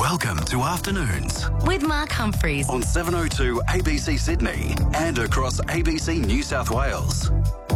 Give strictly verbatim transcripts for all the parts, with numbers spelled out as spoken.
Welcome to Afternoons with Mark Humphreys on seven oh two A B C Sydney and across A B C New South Wales.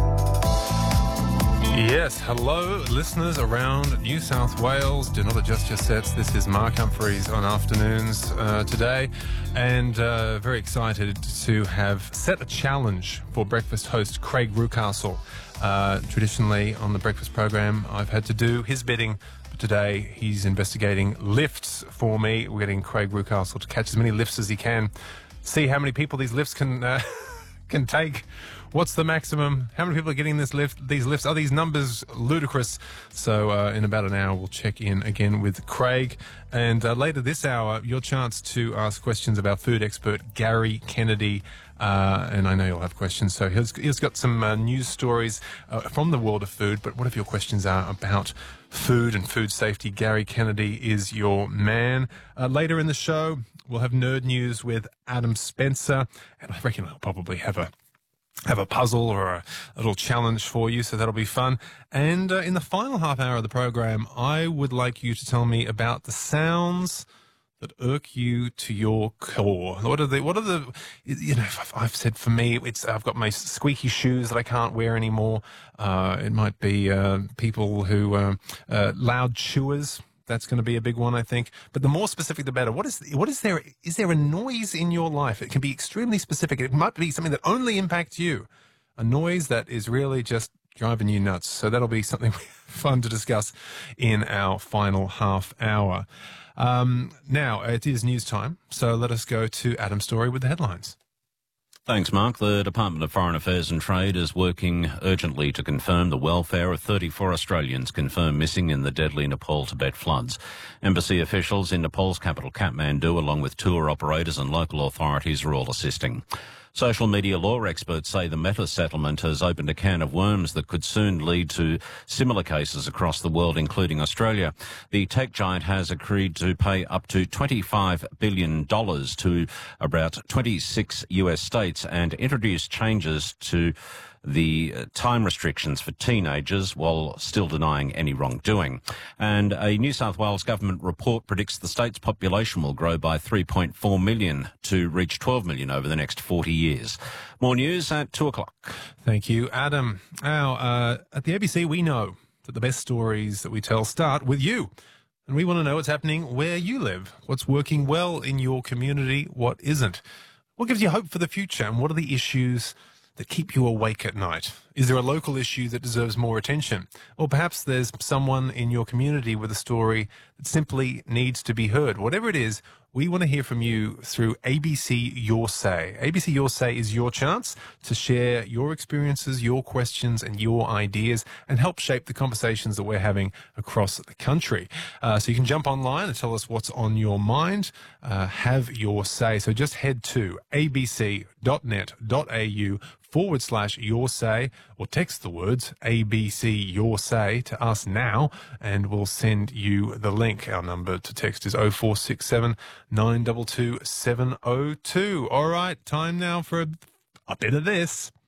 Yes, hello listeners around New South Wales. Do not adjust your sets. This is Mark Humphreys on Afternoons uh, today, and uh, very excited to have set a challenge for breakfast host Craig Rucastle. Uh, traditionally on the breakfast program, I've had to do his bidding. But today, he's investigating lifts for me. We're getting Craig Rucastle to catch as many lifts as he can, see how many people these lifts can uh, can take. What's the maximum? How many people are getting this lift? These lifts, are these numbers ludicrous? So uh, in about an hour, we'll check in again with Craig. And uh, later this hour, your chance to ask questions about food expert Gary Kennedy. Uh, and I know you'll have questions. So he's, he's got some uh, news stories uh, from the world of food. But what if your questions are about food and food safety? Gary Kennedy is your man. Uh, later in the show, we'll have nerd news with Adam Spencer. And I reckon I'll probably have a have a puzzle or a, a little challenge for you, so that'll be fun. And uh, in the final half hour of the program, I would like you to tell me about the sounds that irk you to your core. What are the, what are the, you know, I've said for me, it's, I've got my squeaky shoes that I can't wear anymore. Uh, it might be uh, people who, uh, uh, loud chewers. That's going to be a big one, I think. But the more specific, the better. What is what is there? Is there a noise in your life? It can be extremely specific. It might be something that only impacts you. A noise that is really just driving you nuts. So that'll be something fun to discuss in our final half hour. Um, now, it is news time. So let us go to Adam Story with the headlines. Thanks, Mark. The Department of Foreign Affairs and Trade is working urgently to confirm the welfare of thirty-four Australians confirmed missing in the deadly Nepal-Tibet floods. Embassy officials in Nepal's capital, Kathmandu, along with tour operators and local authorities, are all assisting. Social media law experts say the Meta settlement has opened a can of worms that could soon lead to similar cases across the world, including Australia. The tech giant has agreed to pay up to twenty-five billion dollars to about twenty-six U S states and introduce changes to the time restrictions for teenagers while still denying any wrongdoing. And a New South Wales government report predicts the state's population will grow by three point four million to reach twelve million over the next forty years. More news at two o'clock. Thank you, Adam. Now, uh, at the A B C, we know that the best stories that we tell start with you. And we want to know what's happening where you live, what's working well in your community, what isn't. What gives you hope for the future, and what are the issues that keep you awake at night? Is there a local issue that deserves more attention? Or perhaps there's someone in your community with a story that simply needs to be heard. Whatever it is, we want to hear from you through A B C Your Say. A B C Your Say is your chance to share your experiences, your questions, and your ideas, and help shape the conversations that we're having across the country. Uh, so you can jump online and tell us what's on your mind. Uh, have your say. So just head to abc dot net dot a u forward slash your say, or text the words A B C Your Say to us now, and we'll send you the link. Our number to text is oh four six seven, nine two two, seven oh two. All right, time now for a, a bit of this.